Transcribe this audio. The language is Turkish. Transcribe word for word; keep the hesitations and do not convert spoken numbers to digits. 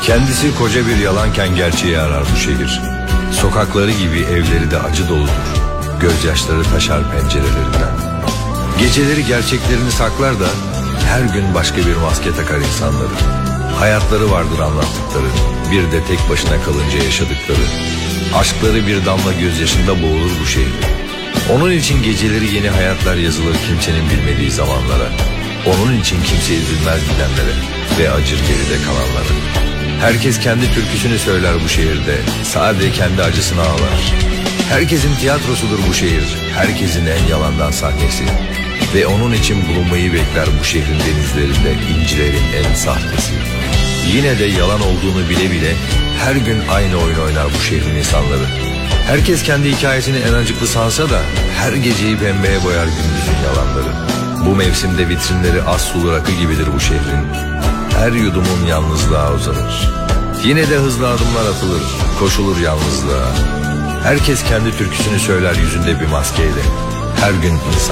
Kendisi koca bir yalanken gerçeği arar bu şehir. Sokakları gibi evleri de acı doludur. Gözyaşları taşar pencerelerinden. Geceleri gerçeklerini saklar da her gün başka bir maske takar insanları. Hayatları vardır anlattıkları, bir de tek başına kalınca yaşadıkları. Aşkları bir damla gözyaşında boğulur bu şehri. Onun için geceleri yeni hayatlar yazılır kimsenin bilmediği zamanlara. Onun için kimse üzülmez gidenlere ve acır geride kalanlara. Herkes kendi türküsünü söyler bu şehirde, sadece kendi acısını ağlar. Herkesin tiyatrosudur bu şehir, herkesin en yalandan sahnesi. Ve onun için bulunmayı bekler bu şehrin denizlerinde incilerin en sahtesi. Yine de yalan olduğunu bile bile her gün aynı oyun oynar bu şehrin insanları. Herkes kendi hikayesini en acıklı sansa da her geceyi pembeye boyar gündüzün yalanları. Bu mevsimde vitrinleri az sulu rakı gibidir bu şehrin. Her yudumun yalnızlığa uzanır. Yine de hızlı adımlar atılır, koşulur yalnızlığa. Herkes kendi türküsünü söyler yüzünde bir maskeyle. Her gün insan